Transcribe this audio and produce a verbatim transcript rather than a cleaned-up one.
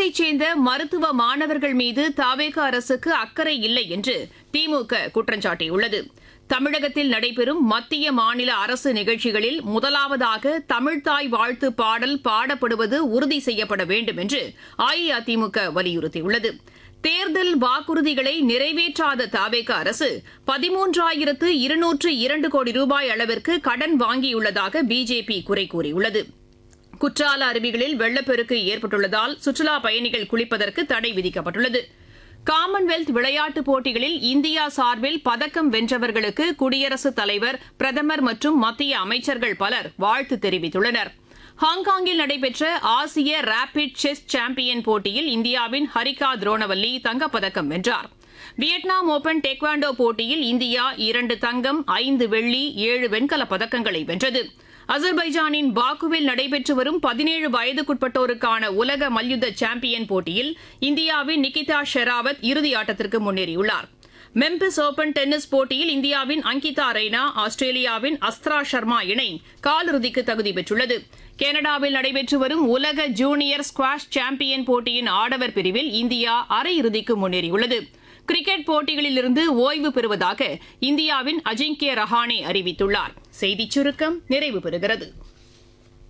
கரூரைச் சேர்ந்த மருத்துவ மாணவர்கள் மீது தவேக அரசுக்கு அக்கறை இல்லை என்று திமுக குற்றம் சாட்டியுள்ளது. தமிழகத்தில் நடைபெறும் மத்திய மாநில அரசு நிகழ்ச்சிகளில் முதலாவதாக தமிழ்தாய் வாழ்த்து பாடல் பாடப்படுவது உறுதி செய்யப்பட வேண்டும் என்று அஇஅதிமுக வலியுறுத்தியுள்ளது. தேர்தல் வாக்குறுதிகளை நிறைவேற்றாத தவேக அரசு பதிமூன்றாயிரத்து இருநூற்று இரண்டு கோடி ரூபாய் அளவிற்கு கடன் வாங்கியுள்ளதாக பிஜேபி குறை கூறியுள்ளது. குற்றால அருவிகளில் வெள்ளப்பெருக்கு ஏற்பட்டுள்ளதால் சுற்றுலா பயணிகள் குளிப்பதற்கு தடை விதிக்கப்பட்டுள்ளது. காமன்வெல்த் விளையாட்டுப் போட்டிகளில் இந்தியா சார்பில் பதக்கம் வென்றவர்களுக்கு குடியரசுத் தலைவர், பிரதமர் மற்றும் மத்திய அமைச்சர்கள் பலர் வாழ்த்து தெரிவித்துள்ளனர். ஹாங்காங்கில் நடைபெற்ற ஆசிய ரேபிட் செஸ் சாம்பியன் போட்டியில் இந்தியாவின் ஹரிகா துரோணவல்லி தங்கப்பதக்கம் வென்றார். வியட்நாம் ஓபன் டேக்வாண்டோ போட்டியில் இந்தியா இரண்டு தங்கம், ஐந்து வெள்ளி, ஏழு வெண்கலப் பதக்கங்களை வென்றது. அசர்பைஜானின் பாக்குவில் நடைபெற்று வரும் பதினேழு வயதுக்குட்பட்டோருக்கான உலக மல்யுத்த சாம்பியன் போட்டியில் இந்தியாவின் நிகிதா ஷெராவத் இறுதி ஆட்டத்திற்கு முன்னேறியுள்ளார். மெம்பிஸ் ஓபன் டென்னிஸ் போட்டியில் இந்தியாவின் அங்கிதா ரெய்னா, ஆஸ்திரேலியாவின் அஸ்த்ரா சர்மா இணை காலிறுதிக்கு தகுதி பெற்றுள்ளது. கனடாவில் நடைபெற்று வரும் உலக ஜூனியர் ஸ்குவாஷ் சாம்பியன் போட்டியின் ஆடவர் பிரிவில் இந்தியா அரையிறுதிக்கு முன்னேறியுள்ளது. கிரிக்கெட் போட்டிகளிலிருந்து ஓய்வு பெறுவதாக இந்தியாவின் அஜிங்கிய ரஹானே அறிவித்துள்ளார். செய்திச் சுருக்கம் நிறைவு பெறுகிறது.